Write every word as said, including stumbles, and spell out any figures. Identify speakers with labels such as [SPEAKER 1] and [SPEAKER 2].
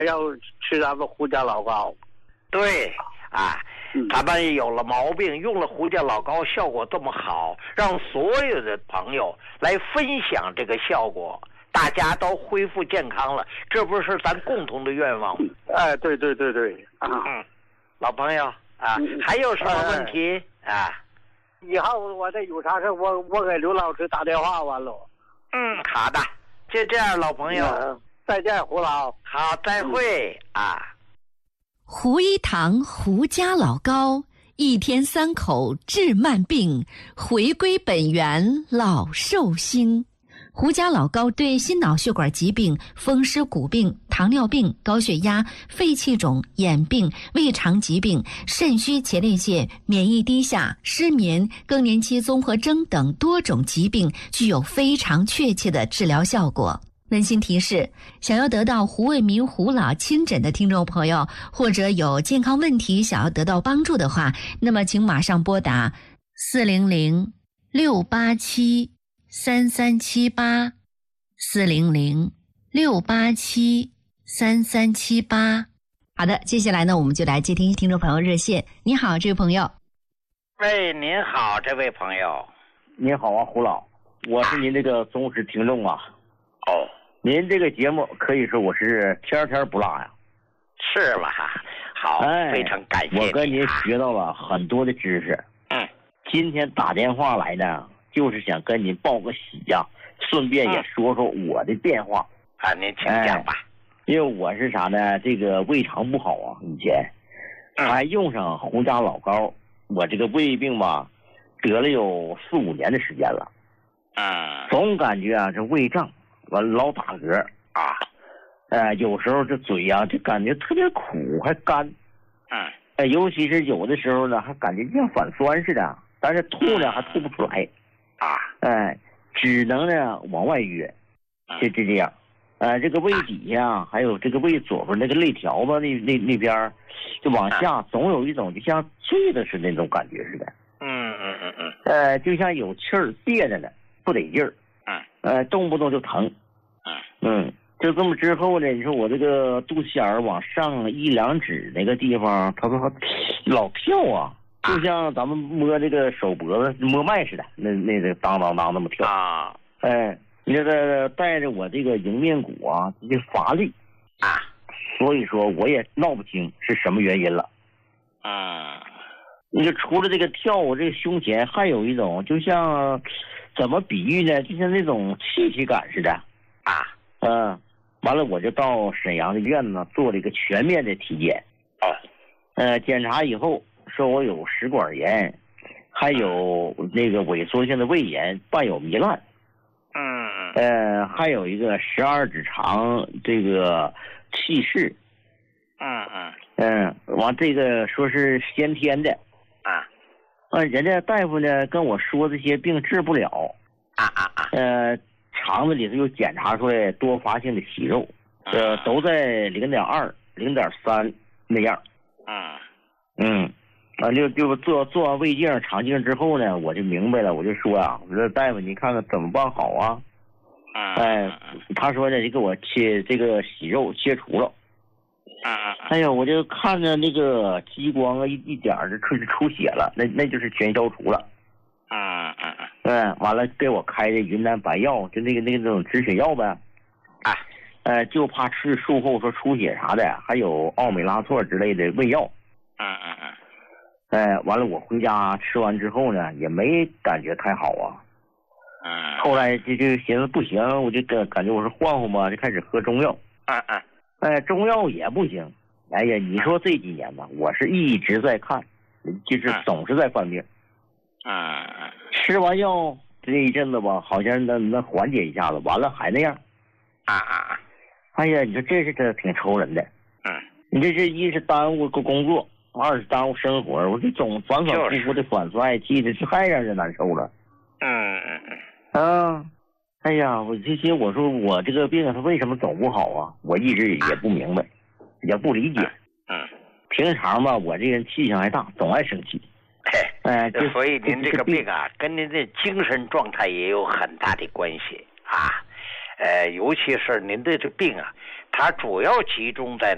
[SPEAKER 1] 要吃咱们胡家老膏。
[SPEAKER 2] 对啊，
[SPEAKER 1] 嗯、
[SPEAKER 2] 他们有了毛病，用了胡家老膏，效果这么好，让所有的朋友来分享这个效果，大家都恢复健康了，这不是咱共同的愿望吗？
[SPEAKER 1] 哎，对对对对啊，
[SPEAKER 2] 嗯，老朋友啊，
[SPEAKER 1] 嗯、
[SPEAKER 2] 还有什么问题、哎、啊？
[SPEAKER 1] 以后我再有啥事，我我给刘老师打电话完了。
[SPEAKER 2] 嗯，好的，就这样，老朋友，
[SPEAKER 1] 嗯、再见，胡老。
[SPEAKER 2] 好，再会、嗯、啊。
[SPEAKER 3] 胡一堂胡家老膏，一天三口治慢病，回归本源老寿星。胡家老膏对心脑血管疾病、风湿骨病、糖尿病、高血压、肺气肿、眼病、胃肠疾病、肾虚前列腺、免疫低下、失眠、更年期综合征等多种疾病具有非常确切的治疗效果。温馨提示，想要得到胡卫民胡老亲诊的听众朋友，或者有健康问题想要得到帮助的话，那么请马上拨打四零零六八七三三七八，四零零六八七三三七八。好的，接下来呢，我们就来接听听众朋友热线。你好，这位朋友。
[SPEAKER 2] 喂，您好，这位朋友。
[SPEAKER 4] 您好啊，胡老，我是您这个忠实听众啊。
[SPEAKER 2] 哦。
[SPEAKER 4] 您这个节目可以说我是天天不落呀。
[SPEAKER 2] 是吗？好、哎，非常感谢你、啊、
[SPEAKER 4] 我跟您学到了很多的知识。
[SPEAKER 2] 嗯，
[SPEAKER 4] 今天打电话来呢，就是想跟您报个喜呀、啊，顺便也说说我的变化、
[SPEAKER 2] 嗯、啊。您请讲吧、哎。
[SPEAKER 4] 因为我是啥呢？这个胃肠不好啊，以前还用上胡家老膏，我这个胃病吧，得了有四五年的时间了。
[SPEAKER 2] 嗯，
[SPEAKER 4] 总感觉啊，这胃胀。完老打嗝啊，呃，有时候这嘴呀、啊，就感觉特别苦，还干，
[SPEAKER 2] 嗯，
[SPEAKER 4] 呃，尤其是有的时候呢，还感觉像反酸似的，但是吐呢还吐不出来，
[SPEAKER 2] 啊，
[SPEAKER 4] 哎、呃，只能呢往外约，就就这样，呃，这个胃底下还有这个胃左边那个肋条子那那那边，就往下总有一种就像坠的似的那种感觉似的，
[SPEAKER 2] 嗯嗯嗯嗯，
[SPEAKER 4] 呃，就像有气儿憋着呢，不得劲儿。
[SPEAKER 2] 嗯，
[SPEAKER 4] 呃，动不动就疼，
[SPEAKER 2] 嗯
[SPEAKER 4] 嗯，就这么之后呢，你说我这个肚脐眼往上一两指那个地方，它它老跳啊，就像咱们摸这个手脖子摸脉似的，那那个当当当那么跳
[SPEAKER 2] 啊，
[SPEAKER 4] 哎，你这个带着我这个迎面骨啊，这乏力
[SPEAKER 2] 啊，
[SPEAKER 4] 所以说我也闹不清是什么原因了，
[SPEAKER 2] 嗯，
[SPEAKER 4] 你就除了这个跳，我这个胸前还有一种就像。怎么比喻呢？就像那种气息感似的
[SPEAKER 2] 啊，
[SPEAKER 4] 嗯，完了我就到沈阳的院呢做了一个全面的体检，
[SPEAKER 2] 哦，
[SPEAKER 4] 呃，检查以后说我有食管炎，还有那个萎缩性的胃炎，伴有糜烂，
[SPEAKER 2] 嗯，
[SPEAKER 4] 呃，还有一个十二指肠这个气室，
[SPEAKER 2] 嗯嗯，
[SPEAKER 4] 嗯，完这个说是先天的，
[SPEAKER 2] 啊。
[SPEAKER 4] 啊，人家大夫呢跟我说这些病治不了，
[SPEAKER 2] 啊啊啊，
[SPEAKER 4] 呃，肠子里头又检查出来多发性的息肉，呃，都在零点二、零点三那样。
[SPEAKER 2] 嗯
[SPEAKER 4] 嗯，啊，就就做做完胃镜、肠镜之后呢，我就明白了，我就说啊，我说大夫，你看看怎么办好啊？
[SPEAKER 2] 嗯，
[SPEAKER 4] 哎，他说呢，就给我切这个息肉切除了。
[SPEAKER 2] 嗯嗯，
[SPEAKER 4] 哎呀，我就看着那个激光啊，一一点就出出血了，那那就是全消除了。
[SPEAKER 2] 嗯嗯嗯，
[SPEAKER 4] 嗯，完了给我开的云南白药，就那个那个那种止血药呗。
[SPEAKER 2] 啊，
[SPEAKER 4] 呃，就怕吃术后说出血啥的，还有奥美拉唑之类的胃药。
[SPEAKER 2] 嗯嗯嗯，
[SPEAKER 4] 哎，完了我回家吃完之后呢，也没感觉太好啊。
[SPEAKER 2] 嗯，
[SPEAKER 4] 后来就就寻思不行，我就感感觉我说换换吧，就开始喝中药。
[SPEAKER 2] 嗯嗯。
[SPEAKER 4] 哎，中药也不行。哎呀，你说这几年吧，我是一直在看，就是总是在犯病。
[SPEAKER 2] 嗯，
[SPEAKER 4] 吃完药这一阵子吧，好像能能缓解一下子，完了还那样。
[SPEAKER 2] 啊啊啊！
[SPEAKER 4] 哎呀，你说这是这挺愁人的。
[SPEAKER 2] 嗯，
[SPEAKER 4] 你这是一是耽误个工作，二是耽误生活，我这总反反复复的反酸爱气的，这太让人难受了。
[SPEAKER 2] 嗯嗯嗯。
[SPEAKER 4] 啊。哎呀，我这些我说我这个病它为什么总不好啊？我一直也不明白，也不理解。
[SPEAKER 2] 嗯，
[SPEAKER 4] 平常吧，我这人气性还大，总爱生气。
[SPEAKER 2] 哎，呃，所以您这个病啊，跟您的精神状态也有很大的关系啊。呃，尤其是您的这病啊，它主要集中在